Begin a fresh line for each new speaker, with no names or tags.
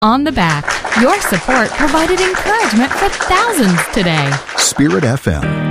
on the back. Your support provided encouragement for thousands today.
Spirit FM.